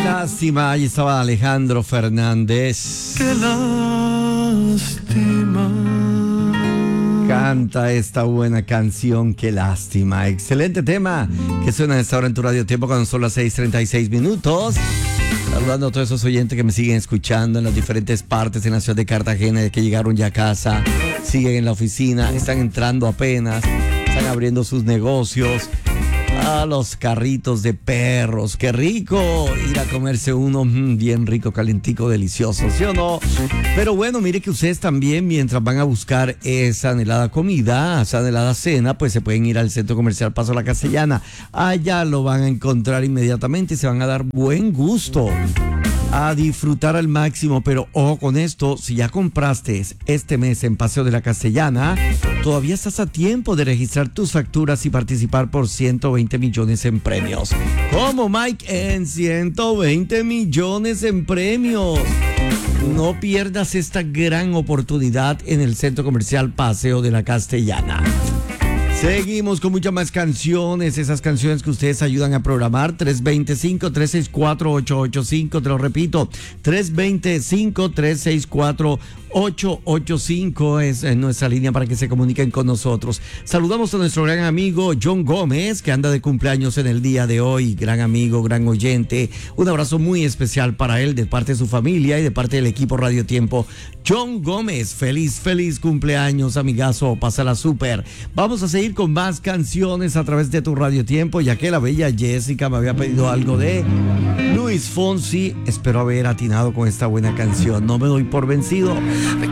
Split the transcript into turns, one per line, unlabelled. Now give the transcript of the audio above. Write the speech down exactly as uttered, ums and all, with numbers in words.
lástima, ahí estaba Alejandro Fernández.
Qué lástima.
Canta esta buena canción, qué lástima. Excelente tema que suena a esta hora en tu Radio Tiempo cuando son las seis treinta y seis minutos. Saludando a todos esos oyentes que me siguen escuchando en las diferentes partes en la ciudad de Cartagena, de que llegaron ya a casa, siguen en la oficina, están entrando apenas, están abriendo sus negocios. A los carritos de perros, qué rico ir a comerse uno mmm, bien rico, calentico, delicioso, ¿sí o no? Pero bueno, mire que ustedes también, mientras van a buscar esa anhelada comida, esa anhelada cena, pues se pueden ir al Centro Comercial Paso La Castellana. Allá lo van a encontrar inmediatamente y se van a dar buen gusto, a disfrutar al máximo. Pero ojo con esto, si ya compraste este mes en Paseo de la Castellana, todavía estás a tiempo de registrar tus facturas y participar por ciento veinte millones en premios. ¿Cómo, Mike? En ciento veinte millones en premios. No pierdas esta gran oportunidad en el Centro Comercial Paseo de la Castellana. Seguimos con muchas más canciones, esas canciones que ustedes ayudan a programar. Tres dos cinco, tres seis cuatro, ocho ocho cinco, te lo repito, tres dos cinco, tres seis cuatro, ocho ocho cinco es nuestra línea para que se comuniquen con nosotros. Saludamos a nuestro gran amigo John Gómez, que anda de cumpleaños en el día de hoy. Gran amigo, gran oyente. Un abrazo muy especial para él de parte de su familia y de parte del equipo Radio Tiempo. John Gómez, feliz, feliz cumpleaños, amigazo. Pásala súper. Vamos a seguir con más canciones a través de tu Radio Tiempo, ya que la bella Jessica me había pedido algo de Luis Fonsi. Espero haber atinado con esta buena canción. No me doy por vencido.